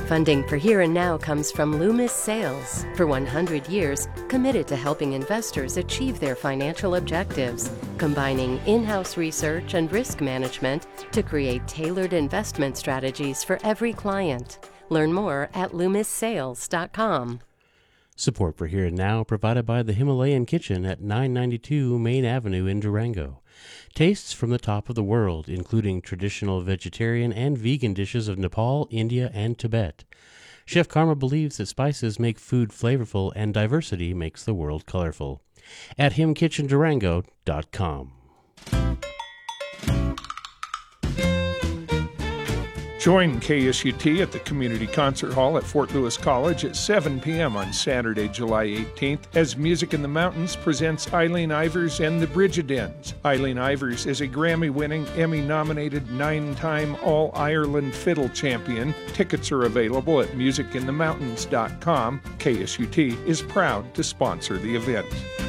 Funding for Here and Now comes from Loomis Sales. For 100 years, committed to helping investors achieve their financial objectives, combining in-house research and risk management to create tailored investment strategies for every client. Learn more at LoomisSales.com. Support for Here and Now provided by the Himalayan Kitchen at 992 Main Avenue in Durango. Tastes from the top of the world, including traditional vegetarian and vegan dishes of Nepal, India, and Tibet. Chef Karma believes that spices make food flavorful and diversity makes the world colorful. At himkitchendurango.com. Join KSUT at the Community Concert Hall at Fort Lewis College at 7 p.m. on Saturday, July 18th, as Music in the Mountains presents Eileen Ivers and the Brigidens. Eileen Ivers is a Grammy-winning, Emmy-nominated 9-time All-Ireland fiddle champion. Tickets are available at musicinthemountains.com. KSUT is proud to sponsor the event.